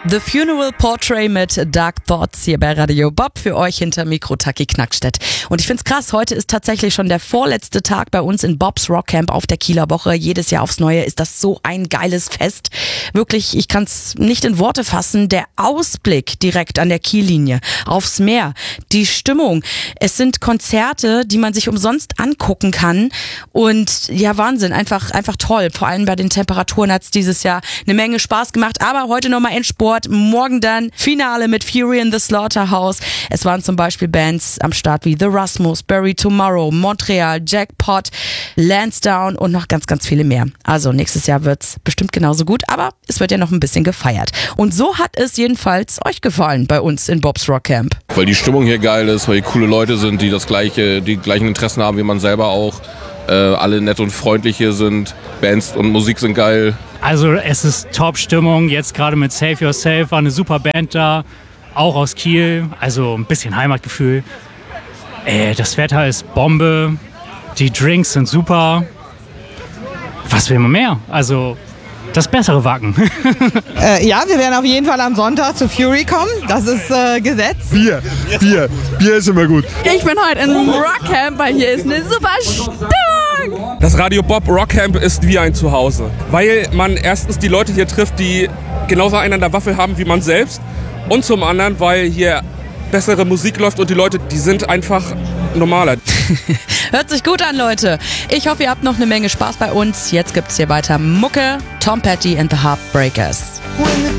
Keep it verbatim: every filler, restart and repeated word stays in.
The Funeral Portrait mit Dark Thoughts hier bei Radio Bob für euch hinter Mikro Taki Knackstedt. Und ich find's krass, heute ist tatsächlich schon der vorletzte Tag bei uns in Bobs Rock Camp auf der Kieler Woche. Jedes Jahr aufs Neue ist das so ein geiles Fest. Wirklich, ich kann's nicht in Worte fassen. Der Ausblick direkt an der Kiellinie aufs Meer, die Stimmung. Es sind Konzerte, die man sich umsonst angucken kann. Und ja, Wahnsinn, einfach, einfach toll. Vor allem bei den Temperaturen hat's dieses Jahr eine Menge Spaß gemacht. Aber heute nochmal Endspurt. Morgen dann Finale mit Fury in the Slaughterhouse. Es waren zum Beispiel Bands am Start wie The Rasmus, Bury Tomorrow, Montreal, Jackpot, Lansdowne und noch ganz, ganz viele mehr. Also nächstes Jahr wird's bestimmt genauso gut, aber es wird ja noch ein bisschen gefeiert. Und so hat es jedenfalls euch gefallen bei uns in Bobs Rock Camp. Weil die Stimmung hier geil ist, weil hier coole Leute sind, die das gleiche, die gleichen Interessen haben wie man selber auch. Äh, alle nett und freundlich hier sind. Bands und Musik sind geil. Also es ist Top-Stimmung, jetzt gerade mit Save Yourself, war eine super Band da, auch aus Kiel, also ein bisschen Heimatgefühl. Äh, das Wetter ist Bombe, die Drinks sind super. Was will man mehr? Also das bessere Wacken. äh, ja, wir werden auf jeden Fall am Sonntag zu Fury kommen, das ist äh, Gesetz. Bier, Bier, Bier ist immer gut. Ich bin heute in Rockcamp, weil hier ist eine super Stimmung. Das Radio Bob Rockcamp ist wie ein Zuhause, weil man erstens die Leute hier trifft, die genauso einen an der Waffel haben wie man selbst, und zum anderen, weil hier bessere Musik läuft und die Leute, die sind einfach normaler. Hört sich gut an, Leute. Ich hoffe, ihr habt noch eine Menge Spaß bei uns. Jetzt gibt's hier weiter Mucke, Tom Petty and the Heartbreakers.